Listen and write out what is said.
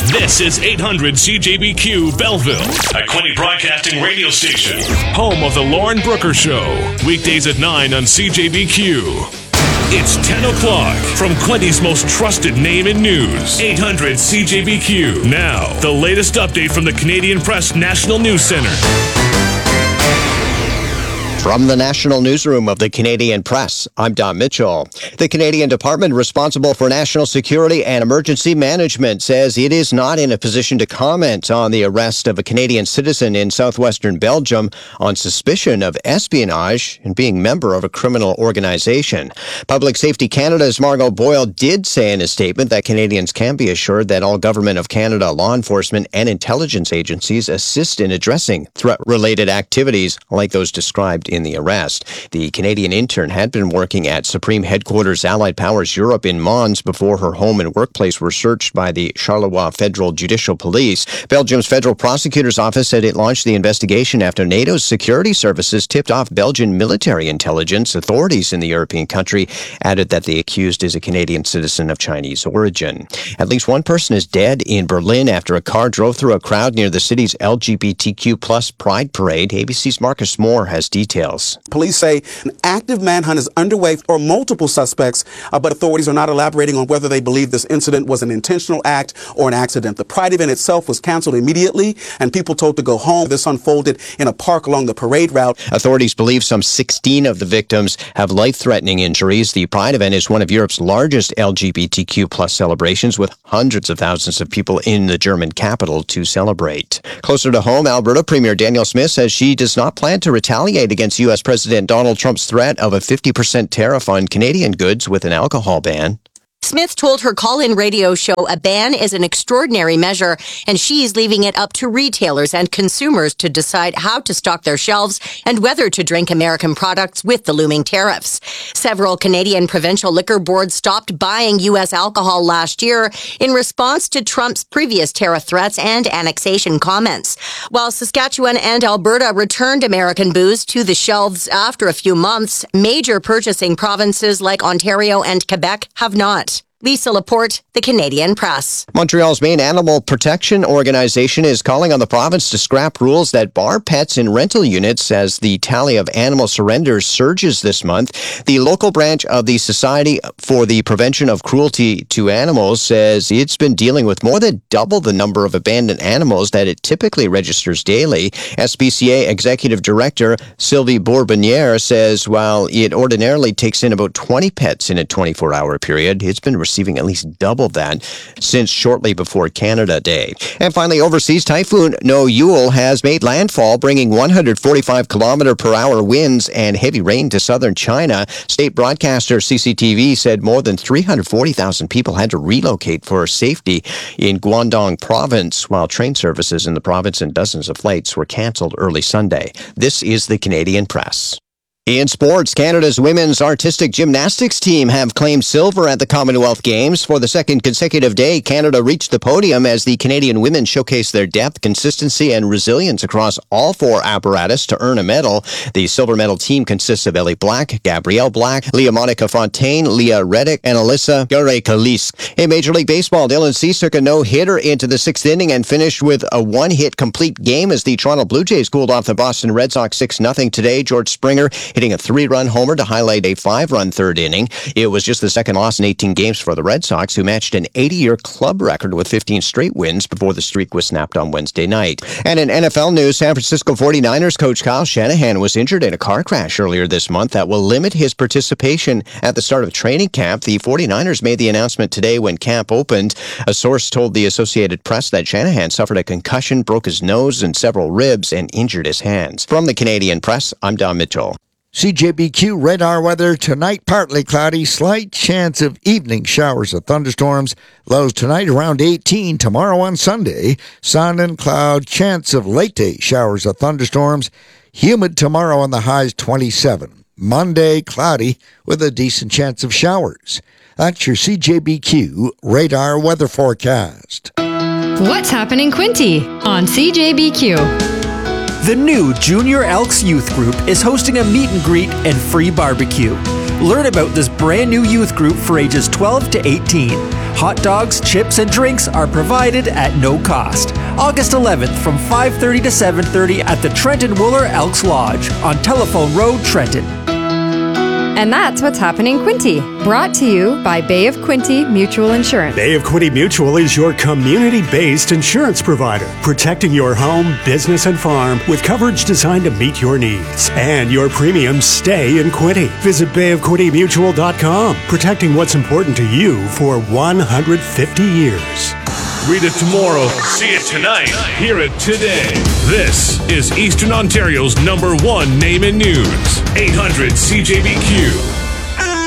This is 800 CJBQ Belleville, a Quinte Broadcasting radio station. Home of the Lauren Brooker Show. Weekdays at 9 on CJBQ. It's 10 o'clock from Quinte's most trusted name in news. 800 CJBQ. Now, the latest update from the Canadian Press National News Center. From the National Newsroom of the Canadian Press, I'm Don Mitchell. The Canadian Department responsible for national security and emergency management says it is not in a position to comment on the arrest of a Canadian citizen in southwestern Belgium on suspicion of espionage and being member of a criminal organization. Public Safety Canada's Margot Boyle did say in a statement that Canadians can be assured that all Government of Canada law enforcement and intelligence agencies assist in addressing threat-related activities like those described in the arrest. The Canadian intern had been working at Supreme Headquarters Allied Powers Europe in Mons before her home and workplace were searched by the Charleroi Federal Judicial Police. Belgium's Federal Prosecutor's Office said it launched the investigation after NATO's security services tipped off Belgian military intelligence. Authorities in the European country added that the accused is a Canadian citizen of Chinese origin. At least one person is dead in Berlin after a car drove through a crowd near the city's LGBTQ plus Pride Parade. ABC's Marcus Moore has details. Police say an active manhunt is underway for multiple suspects, but authorities are not elaborating on whether they believe this incident was an intentional act or an accident. The Pride event itself was canceled immediately, and people told to go home. This unfolded in a park along the parade route. Authorities believe some 16 of the victims have life-threatening injuries. The Pride event is one of Europe's largest LGBTQ plus celebrations, with hundreds of thousands of people in the German capital to celebrate. Closer to home, Alberta Premier Danielle Smith says she does not plan to retaliate against U.S. President Donald Trump's threat of a 50% tariff on Canadian goods with an alcohol ban. Smith told her call-in radio show a ban is an extraordinary measure, and she's leaving it up to retailers and consumers to decide how to stock their shelves and whether to drink American products with the looming tariffs. Several Canadian provincial liquor boards stopped buying U.S. alcohol last year in response to Trump's previous tariff threats and annexation comments, while Saskatchewan and Alberta returned American booze to the shelves after a few months. Major purchasing provinces like Ontario and Quebec have not. Lisa Laporte, the Canadian Press. Montreal's main animal protection organization is calling on the province to scrap rules that bar pets in rental units as the tally of animal surrenders surges this month. The local branch of the Society for the Prevention of Cruelty to Animals says it's been dealing with more than double the number of abandoned animals that it typically registers daily. SPCA Executive Director Sylvie Bourbonniere says while it ordinarily takes in about 20 pets in a 24-hour period, it's been receiving at least double that since shortly before Canada Day. And finally, overseas, Typhoon Noyul has made landfall, bringing 145-kilometer-per-hour winds and heavy rain to southern China. State broadcaster CCTV said more than 340,000 people had to relocate for safety in Guangdong province, while train services in the province and dozens of flights were canceled early Sunday. This is the Canadian Press. In sports, Canada's women's artistic gymnastics team have claimed silver at the Commonwealth Games. For the second consecutive day, Canada reached the podium as the Canadian women showcased their depth, consistency, and resilience across all four apparatus to earn a medal. The silver medal team consists of Ellie Black, Gabrielle Black, Leah Monica Fontaine, Leah Reddick, and Alyssa Garay-Kalis. In Major League Baseball, Dylan Cease took a no-hitter into the sixth inning and finished with a one-hit complete game as the Toronto Blue Jays cooled off the Boston Red Sox 6-0 today. George Springer hitting a 3-run homer to highlight a 5-run third inning. It was just the second loss in 18 games for the Red Sox, who matched an 80-year club record with 15 straight wins before the streak was snapped on Wednesday night. And in NFL news, San Francisco 49ers coach Kyle Shanahan was injured in a car crash earlier this month that will limit his participation at the start of training camp. The 49ers made the announcement today when camp opened. A source told the Associated Press that Shanahan suffered a concussion, broke his nose and several ribs, and injured his hands. From the Canadian Press, I'm Don Mitchell. CJBQ radar weather tonight, partly cloudy, slight chance of evening showers or thunderstorms. Lows tonight around 18. Tomorrow on Sunday, sun and cloud, chance of late day showers or thunderstorms. Humid tomorrow on the highs 27. Monday, cloudy with a decent chance of showers. That's your CJBQ radar weather forecast. What's happening, Quinte, on CJBQ? The new Junior Elks Youth Group is hosting a meet and greet and free barbecue. Learn about this brand new youth group for ages 12 to 18. Hot dogs, chips, and drinks are provided at no cost. August 11th from 5:30 to 7:30 at the Trenton Wooler Elks Lodge on Telephone Road, Trenton. And that's what's happening Quinte. Brought to you by Bay of Quinte Mutual Insurance. Bay of Quinte Mutual is your community-based insurance provider, protecting your home, business, and farm with coverage designed to meet your needs. And your premiums stay in Quinte. Visit bayofquintemutual.com, protecting what's important to you for 150 years. Read it tomorrow, see it tonight, hear it today. This is Eastern Ontario's #1 name in news. 800 CJBQ.